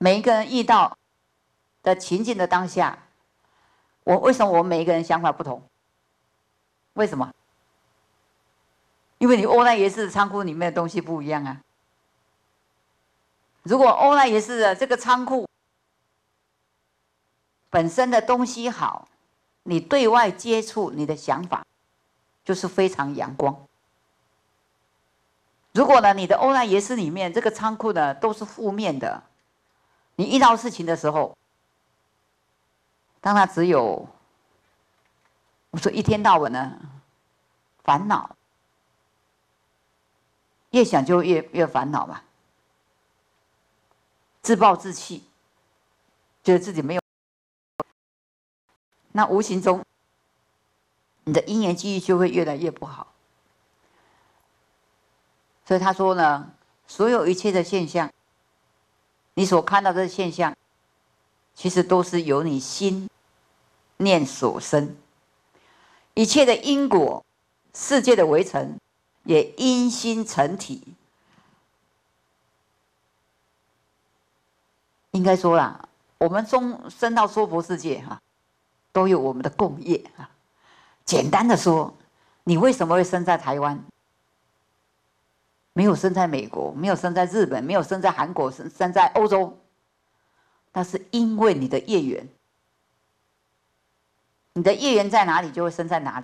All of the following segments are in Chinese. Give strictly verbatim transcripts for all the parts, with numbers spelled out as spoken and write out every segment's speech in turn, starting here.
每一个人遇到的情境的当下，我为什么我们每一个人想法不同？为什么？因为你欧奈耶识仓库里面的东西不一样啊。如果欧奈耶识的这个仓库本身的东西好，你对外接触你的想法就是非常阳光。如果呢，你的欧奈耶识里面这个仓库呢都是负面的，你遇到事情的时候，当它只有我说一天到晚呢烦恼，越想就越越烦恼嘛，自暴自弃，觉得自己没有，那无形中你的因缘际遇就会越来越不好。所以他说呢，所有一切的现象，你所看到的现象，其实都是由你心念所生。一切的因果，世界的围城，也因心成体。应该说啦，我们中生到娑婆世界哈、啊，都有我们的共业啊。简单的说，你为什么会生在台湾？没有生在美国，没有生在日本，没有生在韩国，生生在欧洲，那是因为你的业缘。你的业缘在哪里，就会生在哪里。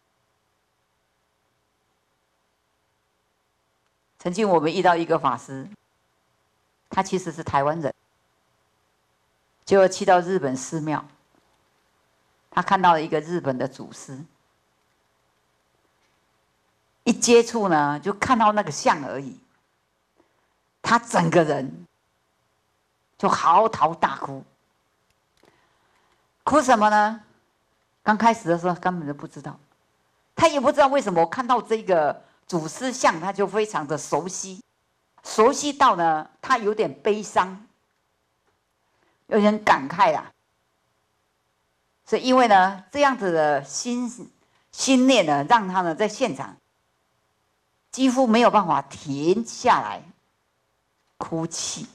曾经我们遇到一个法师，他其实是台湾人，结果去到日本寺庙，他看到了一个日本的祖师，一接触呢，就看到那个像而已，他整个人就嚎啕大哭。哭什么呢？刚开始的时候根本就不知道，他也不知道为什么我看到这个祖师像，他就非常的熟悉，熟悉到呢，他有点悲伤，有点感慨啦。所以因为呢，这样子的心心念呢，让他呢在现场几乎没有办法停下来哭泣。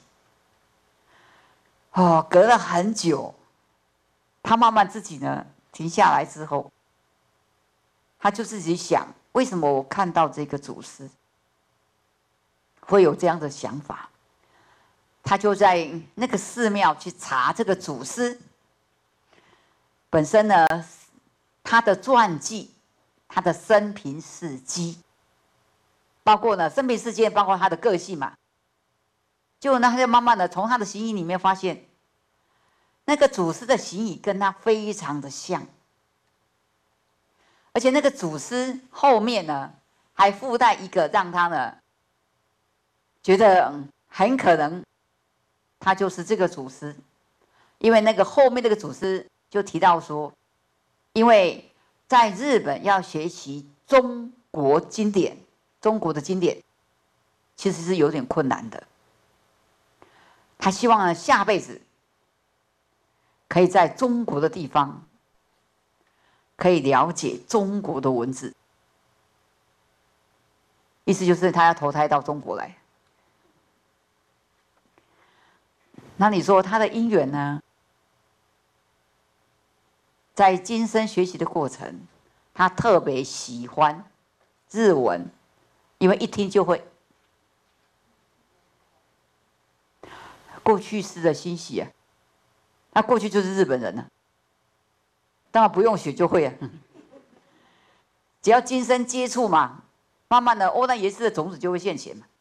哦，隔了很久，他慢慢自己呢停下来之后，他就自己想，为什么我看到这个祖师会有这样的想法？他就在那个寺庙去查这个祖师本身呢，他的传记，他的生平事迹，包括呢生平事件，包括他的个性嘛。结果呢，他就慢慢的从他的形影里面发现，那个祖师的形影跟他非常的像，而且那个祖师后面呢，还附带一个让他呢觉得、嗯、很可能他就是这个祖师，因为那个后面那个祖师就提到说，因为在日本要学习中国经典，中国的经典其实是有点困难的。他希望呢下辈子可以在中国的地方可以了解中国的文字，意思就是他要投胎到中国来。那你说他的因缘呢？在今生学习的过程，他特别喜欢日文，因为一听就会。过去式的欣喜啊，那过去就是日本人了、啊，当然不用学就会啊。只要今生接触嘛，慢慢的欧奈耶识的种子就会现前嘛。